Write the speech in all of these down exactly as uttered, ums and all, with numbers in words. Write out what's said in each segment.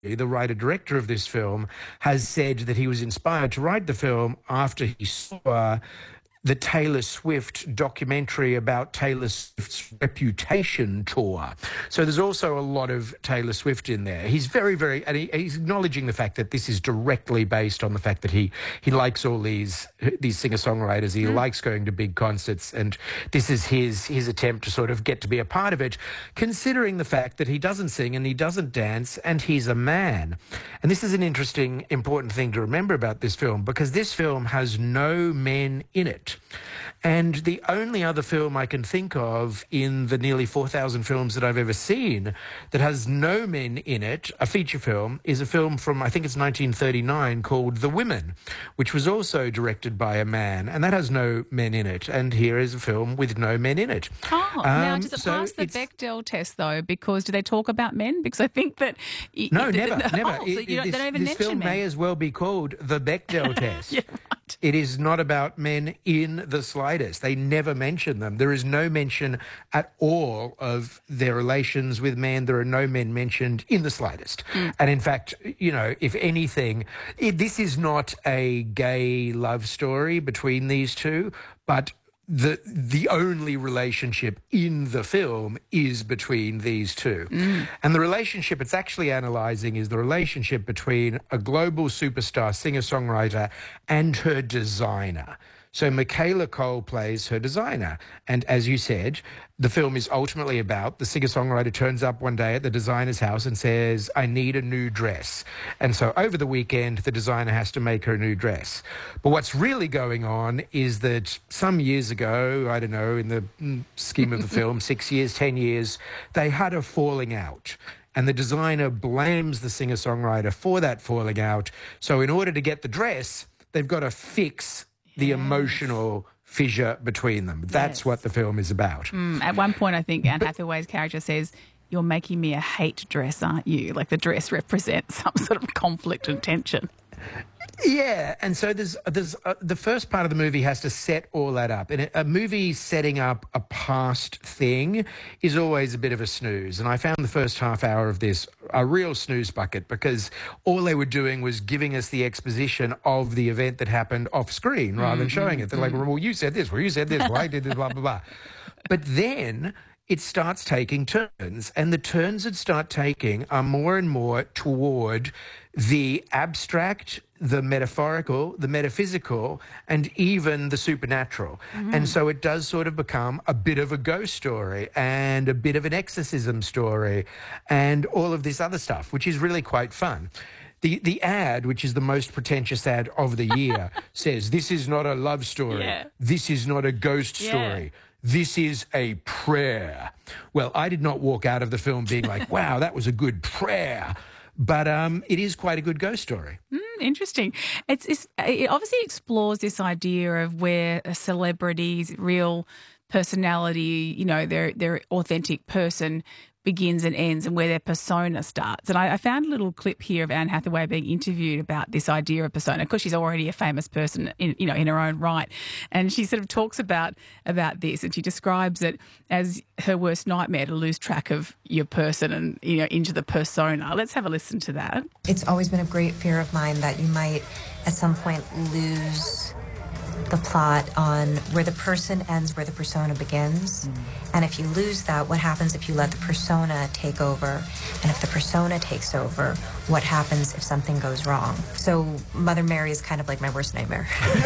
the writer-director of this film, has said that he was inspired to write the film after he saw the Taylor Swift documentary about Taylor Swift's Reputation tour. So there's also a lot of Taylor Swift in there. He's very, very, and he, he's acknowledging the fact that this is directly based on the fact that he he likes all these these singer-songwriters. He mm. likes going to big concerts, and this is his his attempt to sort of get to be a part of it, considering the fact that he doesn't sing and he doesn't dance and he's a man. And this is an interesting, important thing to remember about this film, because this film has no men in it. And the only other film I can think of in the nearly four thousand films that I've ever seen that has no men in it, a feature film, is a film from, I think it's nineteen thirty-nine, called The Women, which was also directed by a man, and that has no men in it. And here is a film with no men in it. Oh, um, now does it so pass the Bechdel test, though? Because do they talk about men? Because I think that... No, it, never, the, never. Oh, it, so you don't, this they don't even this mention film men. may as well be called The Bechdel Test. Yeah, right. It is not about men in the slightest. They never mention them. There is no mention at all of their relations with men. There are no men mentioned in the slightest. Mm. And in fact, you know, if anything, it, this is not a gay love story between these two, but the the only relationship in the film is between these two. Mm. And the relationship it's actually analysing is the relationship between a global superstar singer-songwriter and her designer. So Michaela Coel plays her designer. And as you said, the film is ultimately about the singer-songwriter turns up one day at the designer's house and says, I need a new dress. And so over the weekend, the designer has to make her a new dress. But what's really going on is that some years ago, I don't know, in the scheme of the film, six years, ten years, they had a falling out. And the designer blames the singer-songwriter for that falling out. So in order to get the dress, they've got to fix the yes. emotional fissure between them. That's yes. what the film is about. Mm, at one point, I think Anne Hathaway's character says, you're making me a hate dress, aren't you? Like the dress represents some sort of conflict and tension. Yeah, and so there's there's uh, the first part of the movie has to set all that up. And a movie setting up a past thing is always a bit of a snooze. And I found the first half hour of this a real snooze bucket, because all they were doing was giving us the exposition of the event that happened off screen rather than showing it. They're like, well, you said this, well, you said this, well, I did this, blah, blah, blah. But then it starts taking turns, and the turns it start taking are more and more toward the abstract, the metaphorical, the metaphysical, and even the supernatural. Mm-hmm. And so it does sort of become a bit of a ghost story and a bit of an exorcism story and all of this other stuff, which is really quite fun. The the ad, which is the most pretentious ad of the year, says, this is not a love story. Yeah. This is not a ghost yeah. story. This is a prayer. Well, I did not walk out of the film being like, wow, that was a good prayer. But um, it is quite a good ghost story. Mm, interesting. It's, it's it obviously explores this idea of where a celebrity's real personality, you know, their their authentic person begins and ends, and where their persona starts. And I, I found a little clip here of Anne Hathaway being interviewed about this idea of persona, because she's already a famous person, in, you know, in her own right. And she sort of talks about about this, and she describes it as her worst nightmare, to lose track of your person and, you know, into the persona. Let's have a listen to that. It's always been a great fear of mine that you might, at some point, lose the plot on where the person ends, where the persona begins. Mm. And if you lose that, what happens if you let the persona take over? And if the persona takes over, what happens if something goes wrong? So Mother Mary is kind of like my worst nightmare.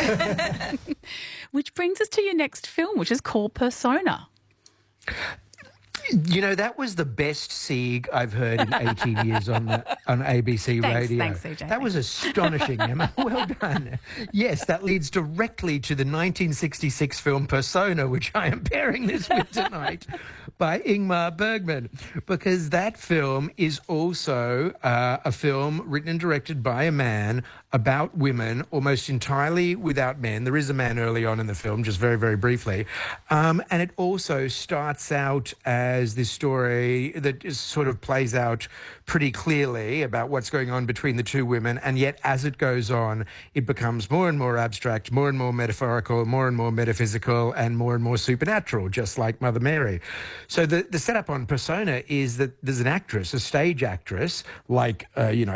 Which brings us to your next film, which is called Persona. You know, that was the best Sieg I've heard in eighteen years on the, on A B C thanks, radio. Thanks, C J. That was astonishing, Emma. Well done. Yes, that leads directly to the nineteen sixty-six film Persona, which I am pairing this with tonight, by Ingmar Bergman, because that film is also uh, a film written and directed by a man about women, almost entirely without men. There is a man early on in the film, just very, very briefly. Um, and it also starts out as as this story that is, sort of plays out pretty clearly about what's going on between the two women, and yet as it goes on, it becomes more and more abstract, more and more metaphorical, more and more metaphysical, and more and more supernatural, just like Mother Mary. So the, the setup on Persona is that there's an actress, a stage actress, like, uh, you know,